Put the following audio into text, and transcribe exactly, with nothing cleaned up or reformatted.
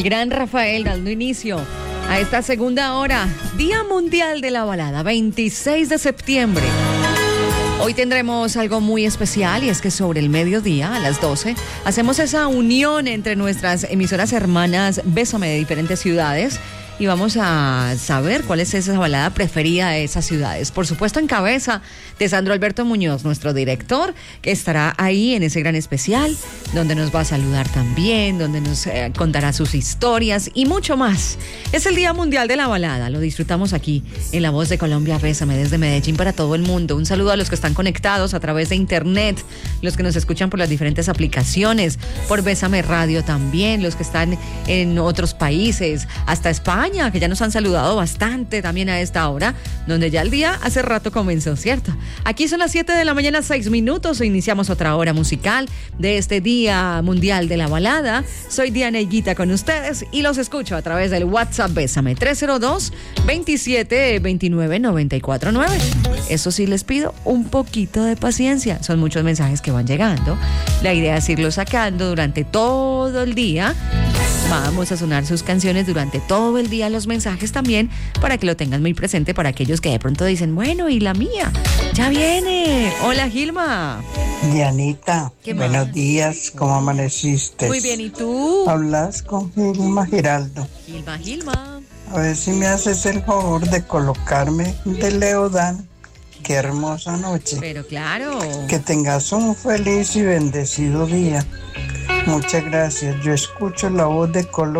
el gran Rafael dando inicio a esta segunda hora, Día Mundial de la Balada, veintiséis de septiembre. Hoy tendremos algo muy especial y es que sobre el mediodía, a las doce, hacemos esa unión entre nuestras emisoras hermanas Bésame de diferentes ciudades y vamos a saber cuál es esa balada preferida de esas ciudades. Por supuesto, en cabeza de Sandro Alberto Muñoz, nuestro director, que estará ahí en ese gran especial, donde nos va a saludar también, donde nos eh, contará sus historias y mucho más. Es el Día Mundial de la Balada, lo disfrutamos aquí en La Voz de Colombia, Bésame, desde Medellín para todo el mundo. Un saludo a los que están conectados a través de internet, los que nos escuchan por las diferentes aplicaciones, por Bésame Radio también, los que están en otros países, hasta España, que ya nos han saludado bastante también a esta hora, donde ya el día hace rato comenzó, ¿cierto? Aquí son las siete de la mañana, seis minutos, e iniciamos otra hora musical de este Día Mundial de la Balada. Soy Diana Higuita con ustedes y los escucho a través del WhatsApp Bésame tres cero dos, veintisiete veintinueve, noventa y cuatro nueve. Eso sí, les pido un poquito de paciencia, son muchos mensajes que van llegando. La idea es irlos sacando durante todo el día. Vamos a sonar sus canciones durante todo el día, los mensajes también, para que lo tengan muy presente para aquellos que de pronto dicen, bueno, ¿y la mía? ¡Ya viene! Hola, Gilma. Dianita, buenos días, ¿cómo amaneciste? Muy bien, ¿y tú? Hablas con Gilma Giraldo. Gilma, Gilma. A ver si me haces el favor de colocarme de Leodán. Qué hermosa noche. Pero claro. Que tengas un feliz y bendecido día. Muchas gracias. Yo escucho La Voz de Colombia.